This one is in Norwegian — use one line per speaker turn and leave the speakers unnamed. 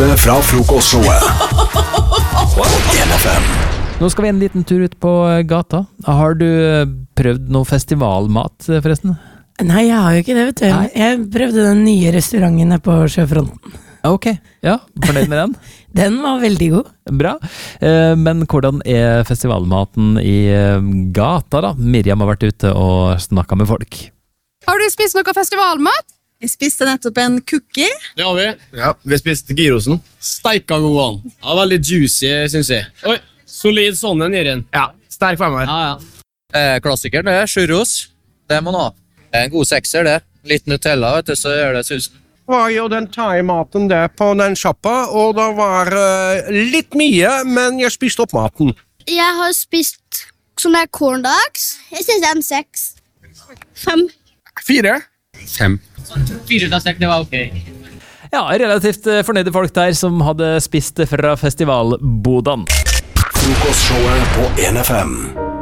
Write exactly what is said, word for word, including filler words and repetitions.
beste fra frokostshowet på en F M.
Nå skal vi en liten tur ut på gata. Har du prøvd noe festivalmat, forresten?
Nei, jeg har jo ikke det, vet du.
Nei.
Jeg prøvde den nye restauranten på Sjøfronten.
Ok, ja, fornøyd med den?
Den var veldig god.
Bra. Eh, Men hvordan er festivalmaten i eh, gata da? Miriam har vært ute og snakket med folk.
Har du spist noe festivalmat?
Jeg spiste nettopp en cookie.
Det har vi. Ja, vi spiste gyrosen. Steika god an. Ja, veldig juicy, synes jeg. Oi, solid sånn en i den. Ja, sterk femmer.
Ja, ja. Eh, klassikeren det er churros. Det må man ha. Det er en god sekser det. Litt Nutella, vet du, så gjør det susen.
Var jo den thai-maten der på den shoppa, og det var uh, litt mye, men jeg spiste opp maten.
Jeg har spist sånne corn dogs. Jeg synes det er en seks. Fem.
Fire.
Fem.
Fire ut av seks, det var ok.
Ja, relativt eh, fornøyde folk der som hadde spist fra festivalbodan.
Frokostshowet på en F M.